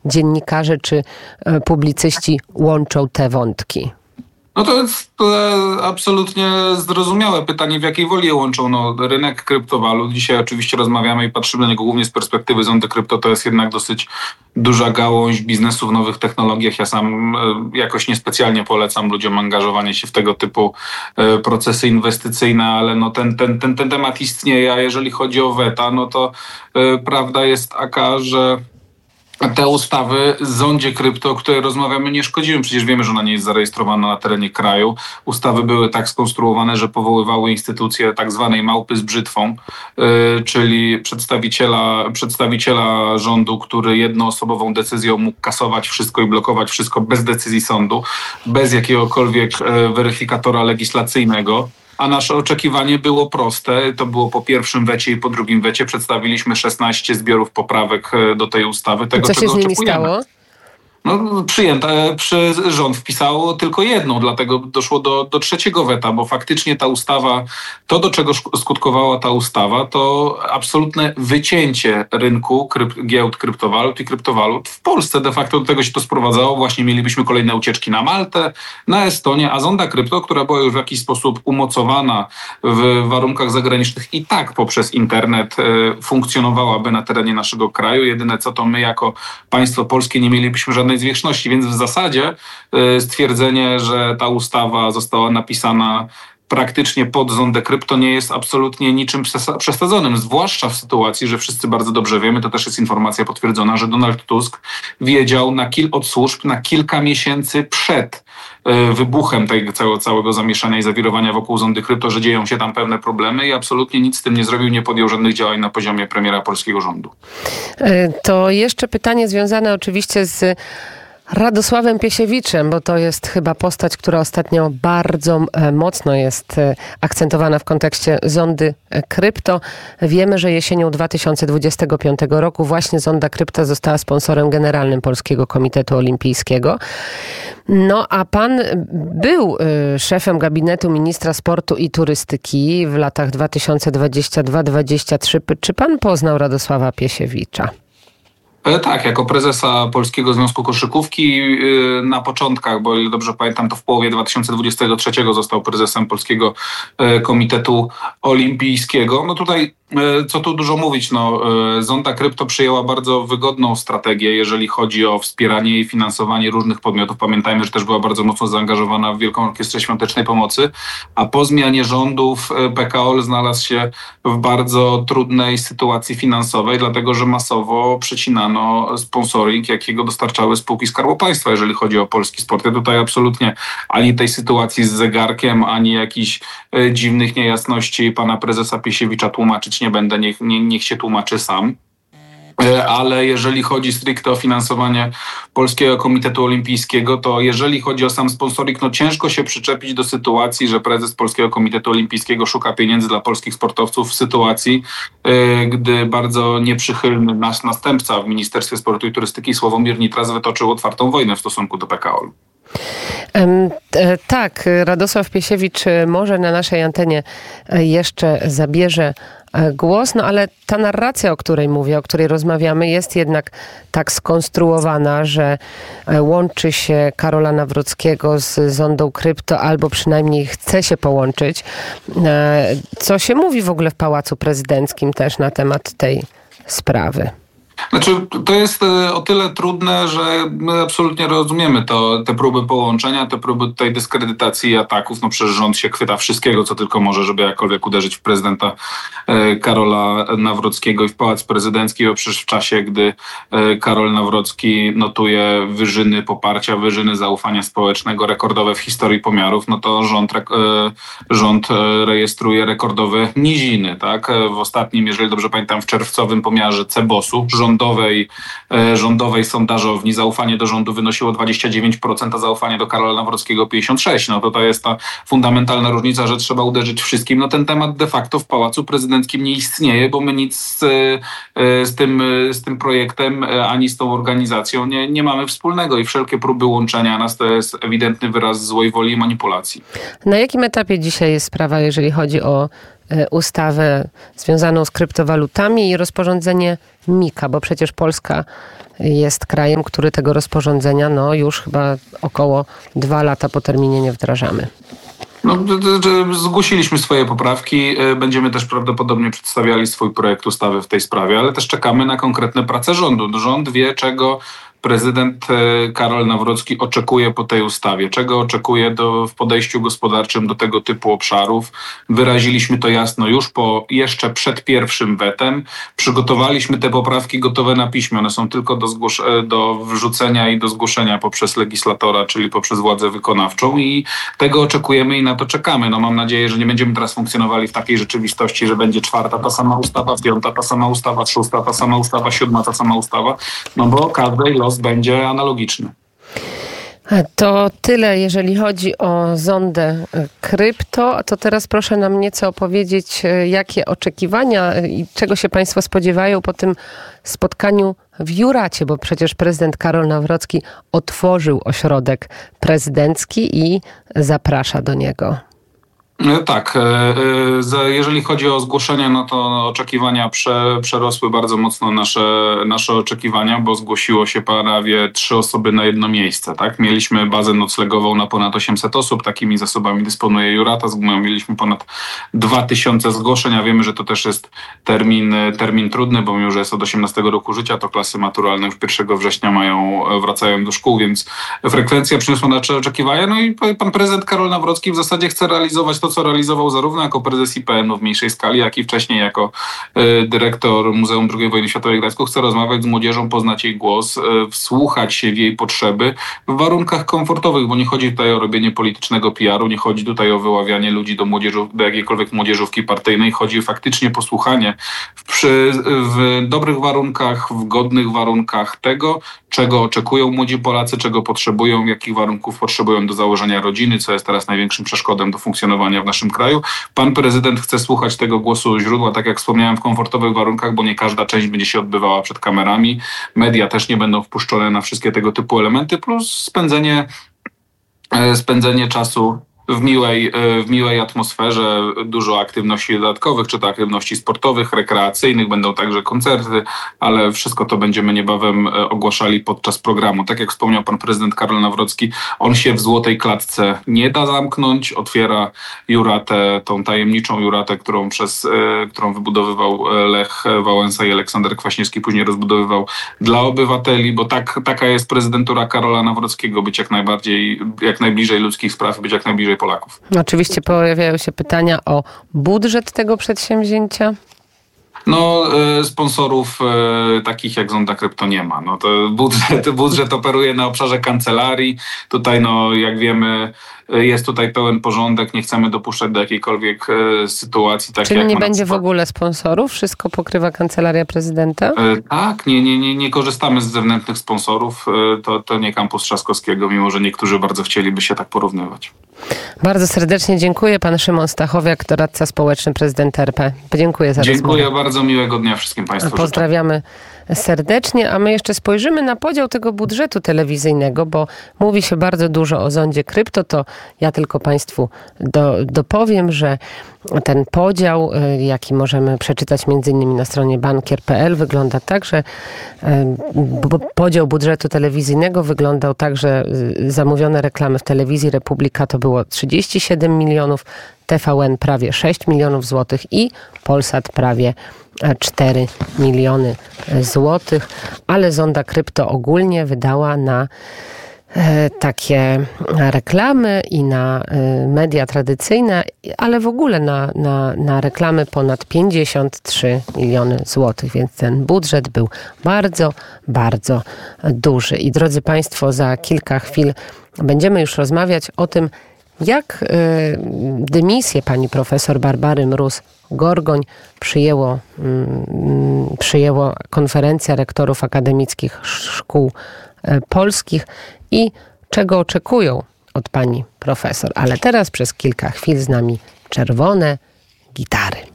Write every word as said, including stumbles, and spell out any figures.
dziennikarze czy publicyści łączą te wątki? No to jest e, absolutnie zrozumiałe pytanie, w jakiej woli je łączą. No, rynek kryptowalut. Dzisiaj oczywiście rozmawiamy i patrzymy na niego głównie z perspektywy zondy krypto. To jest jednak dosyć duża gałąź biznesu w nowych technologiach. Ja sam e, jakoś niespecjalnie polecam ludziom angażowanie się w tego typu e, procesy inwestycyjne, ale no ten, ten, ten, ten temat istnieje, a jeżeli chodzi o weta, no to e, prawda jest taka, że te ustawy zondzie krypto, o której rozmawiamy, nie szkodziły. Przecież wiemy, że ona nie jest zarejestrowana na terenie kraju. Ustawy były tak skonstruowane, że powoływały instytucje tak zwanej małpy z brzytwą, yy, czyli przedstawiciela, przedstawiciela rządu, który jednoosobową decyzją mógł kasować wszystko i blokować wszystko bez decyzji sądu, bez jakiegokolwiek yy, weryfikatora legislacyjnego. A nasze oczekiwanie było proste. To było po pierwszym wecie i po drugim wecie. Przedstawiliśmy szesnaście zbiorów poprawek do tej ustawy. Tego, Co się czego z nimi oczekujemy. stało? No, przyjęte przez rząd wpisało tylko jedną, dlatego doszło do, do trzeciego weta, bo faktycznie ta ustawa, to do czego skutkowała ta ustawa, to absolutne wycięcie rynku kryp, giełd kryptowalut i kryptowalut. W Polsce de facto do tego się to sprowadzało. Właśnie mielibyśmy kolejne ucieczki na Maltę, na Estonię, a zonda krypto, która była już w jakiś sposób umocowana w warunkach zagranicznych i tak poprzez internet e, funkcjonowałaby na terenie naszego kraju. Jedyne co to my jako państwo polskie nie mielibyśmy żadnej zwierzchności, więc w zasadzie y, stwierdzenie, że ta ustawa została napisana praktycznie pod zondę krypto nie jest absolutnie niczym przesadzonym, zwłaszcza w sytuacji, że wszyscy bardzo dobrze wiemy, to też jest informacja potwierdzona, że Donald Tusk wiedział na kil- od służb na kilka miesięcy przed y, wybuchem tego całego, całego zamieszania i zawirowania wokół zondy krypto, że dzieją się tam pewne problemy i absolutnie nic z tym nie zrobił, nie podjął żadnych działań na poziomie premiera polskiego rządu. To jeszcze pytanie związane oczywiście z Radosławem Piesiewiczem, bo to jest chyba postać, która ostatnio bardzo mocno jest akcentowana w kontekście zondy krypto. Wiemy, że jesienią dwa tysiące dwudziestego piątego roku właśnie zonda krypto została sponsorem generalnym Polskiego Komitetu Olimpijskiego. No a pan był szefem gabinetu ministra sportu i turystyki w latach dwa tysiące dwudziestym drugim do dwudziestego trzeciego. Czy pan poznał Radosława Piesiewicza? Tak, jako prezesa Polskiego Związku Koszykówki na początkach, bo o ile dobrze pamiętam, to w połowie dwa tysiące dwudziestego trzeciego został prezesem Polskiego Komitetu Olimpijskiego. No tutaj, co tu dużo mówić, no, zonda krypto przyjęła bardzo wygodną strategię, jeżeli chodzi o wspieranie i finansowanie różnych podmiotów. Pamiętajmy, że też była bardzo mocno zaangażowana w Wielką Orkiestrę Świątecznej Pomocy, a po zmianie rządów P K O L znalazł się w bardzo trudnej sytuacji finansowej, dlatego że masowo przecinano sponsoring, jakiego dostarczały spółki Skarbu Państwa, jeżeli chodzi o polski sport. Ja tutaj absolutnie ani tej sytuacji z zegarkiem, ani jakichś e, dziwnych niejasności pana prezesa Piesiewicza tłumaczyć nie będę, niech, nie, niech się tłumaczy sam. Ale jeżeli chodzi stricte o finansowanie Polskiego Komitetu Olimpijskiego, to jeżeli chodzi o sam sponsoring, no ciężko się przyczepić do sytuacji, że prezes Polskiego Komitetu Olimpijskiego szuka pieniędzy dla polskich sportowców w sytuacji, yy, gdy bardzo nieprzychylny nasz następca w Ministerstwie Sportu i Turystyki Sławomir Nitras wytoczył otwartą wojnę w stosunku do P K O L. Tak, Radosław Piesiewicz może na naszej antenie jeszcze zabierze głos, no ale ta narracja, o której mówię, o której rozmawiamy, jest jednak tak skonstruowana, że łączy się Karola Nawrockiego z zondą krypto, albo przynajmniej chce się połączyć. Co się mówi w ogóle w Pałacu Prezydenckim też na temat tej sprawy? Znaczy, to jest o tyle trudne, że my absolutnie rozumiemy to, te próby połączenia, te próby tej dyskredytacji i ataków. No przecież rząd się chwyta wszystkiego, co tylko może, żeby jakkolwiek uderzyć w prezydenta e, Karola Nawrockiego i w Pałac Prezydencki, bo przecież w czasie, gdy e, Karol Nawrocki notuje wyżyny poparcia, wyżyny zaufania społecznego, rekordowe w historii pomiarów, no to rząd, e, rząd e, rejestruje rekordowe niziny, tak? W ostatnim, jeżeli dobrze pamiętam, w czerwcowym pomiarze Cebosu, rządowej, e, rządowej sondażowni zaufanie do rządu wynosiło dwadzieścia dziewięć procent, a zaufanie do Karola Nawrockiego pięćdziesiąt sześć procent. No to to jest ta fundamentalna różnica, że trzeba uderzyć wszystkim. No ten temat de facto w Pałacu Prezydenckim nie istnieje, bo my nic z, e, z, tym, z tym projektem e, ani z tą organizacją nie, nie mamy wspólnego i wszelkie próby łączenia nas to jest ewidentny wyraz złej woli i manipulacji. Na jakim etapie dzisiaj jest sprawa, jeżeli chodzi o ustawę związaną z kryptowalutami i rozporządzenie Mika, bo przecież Polska jest krajem, który tego rozporządzenia no już chyba około dwa lata po terminie nie wdrażamy. No, zgłosiliśmy swoje poprawki, będziemy też prawdopodobnie przedstawiali swój projekt ustawy w tej sprawie, ale też czekamy na konkretne prace rządu. Rząd wie, czego prezydent Karol Nawrocki oczekuje po tej ustawie, czego oczekuje do, w podejściu gospodarczym do tego typu obszarów. Wyraziliśmy to jasno już po, jeszcze przed pierwszym wetem. Przygotowaliśmy te poprawki gotowe na piśmie. One są tylko do, zgłosz- do wrzucenia i do zgłoszenia poprzez legislatora, czyli poprzez władzę wykonawczą i tego oczekujemy i na to czekamy. No mam nadzieję, że nie będziemy teraz funkcjonowali w takiej rzeczywistości, że będzie czwarta ta sama ustawa, piąta ta sama ustawa, szósta ta sama ustawa, siódma ta sama ustawa, no bo każdej los będzie analogiczny. To tyle, jeżeli chodzi o zondę krypto. To teraz proszę nam nieco opowiedzieć, jakie oczekiwania i czego się Państwo spodziewają po tym spotkaniu w Juracie, bo przecież prezydent Karol Nawrocki otworzył ośrodek prezydencki i zaprasza do niego. Tak, jeżeli chodzi o zgłoszenia, no to oczekiwania prze, przerosły bardzo mocno nasze, nasze oczekiwania, bo zgłosiło się prawie trzy osoby na jedno miejsce. Tak? Mieliśmy bazę noclegową na ponad osiemset osób, takimi zasobami dysponuje Jurata, mieliśmy ponad dwa tysiące zgłoszeń, a wiemy, że to też jest termin, termin trudny, bo mimo że jest od osiemnastego roku życia, to klasy maturalne już pierwszego września mają, wracają do szkół, więc frekwencja przyniosła nasze oczekiwania. No i pan prezydent Karol Nawrocki w zasadzie chce realizować to, co realizował zarówno jako prezes I P N u w mniejszej skali, jak i wcześniej jako y, dyrektor Muzeum drugiej Wojny Światowej w Gdańsku. Chce rozmawiać z młodzieżą, poznać jej głos, y, wsłuchać się w jej potrzeby w warunkach komfortowych, bo nie chodzi tutaj o robienie politycznego P R u, nie chodzi tutaj o wyławianie ludzi do, młodzieżów, do jakiejkolwiek młodzieżówki partyjnej. Chodzi faktycznie posłuchanie w, przy, w dobrych warunkach, w godnych warunkach tego, czego oczekują młodzi Polacy, czego potrzebują, jakich warunków potrzebują do założenia rodziny, co jest teraz największym przeszkodem do funkcjonowania w naszym kraju. Pan prezydent chce słuchać tego głosu źródła, tak jak wspomniałem, w komfortowych warunkach, bo nie każda część będzie się odbywała przed kamerami. Media też nie będą wpuszczone na wszystkie tego typu elementy, plus spędzenie, spędzenie czasu w miłej, w miłej atmosferze, dużo aktywności dodatkowych, czy to aktywności sportowych, rekreacyjnych, będą także koncerty, ale wszystko to będziemy niebawem ogłaszali podczas programu. Tak jak wspomniał pan prezydent Karol Nawrocki, on się w złotej klatce nie da zamknąć, otwiera Juratę, tą tajemniczą Juratę, którą przez, którą wybudowywał Lech Wałęsa i Aleksander Kwaśniewski, później rozbudowywał dla obywateli, bo tak, taka jest prezydentura Karola Nawrockiego, być jak najbardziej, jak najbliżej ludzkich spraw, być jak najbliżej Polaków. Oczywiście pojawiają się pytania o budżet tego przedsięwzięcia. No, y, sponsorów y, takich jak Zonda Krypto nie ma. No to budżet, budżet operuje na obszarze kancelarii. Tutaj, no, jak wiemy, jest tutaj pełen porządek. Nie chcemy dopuszczać do jakiejkolwiek y, sytuacji. Tak Czyli jak nie będzie przykład... w ogóle sponsorów? Wszystko pokrywa kancelaria prezydenta? Y, tak, nie, nie, nie, nie korzystamy z zewnętrznych sponsorów. Y, to, to nie kampus Trzaskowskiego, mimo że niektórzy bardzo chcieliby się tak porównywać. Bardzo serdecznie dziękuję. Pan Szymon Stachowiak, doradca społeczny prezydenta R P. Dziękuję za rozmowę. Dziękuję bardzo. Miłego dnia wszystkim Państwu. Pozdrawiamy serdecznie, a my jeszcze spojrzymy na podział tego budżetu telewizyjnego, bo mówi się bardzo dużo o zondzie krypto, to ja tylko Państwu do, dopowiem, że ten podział, jaki możemy przeczytać między innymi na stronie bankier kropka p l, wygląda tak, że podział budżetu telewizyjnego wyglądał tak, że zamówione reklamy w telewizji Republika to było trzydzieści siedem milionów, T V N prawie sześć milionów złotych i Polsat prawie cztery miliony złotych, ale Zonda Krypto ogólnie wydała na takie reklamy i na media tradycyjne, ale w ogóle na, na, na reklamy ponad pięćdziesiąt trzy miliony złotych, więc ten budżet był bardzo, bardzo duży. I drodzy Państwo, za kilka chwil będziemy już rozmawiać o tym, jak dymisję pani profesor Barbary Mróz-Gorgoń przyjęło, przyjęło Konferencja Rektorów Akademickich Szkół Polskich i czego oczekują od pani profesor. Ale teraz przez kilka chwil z nami czerwone gitary.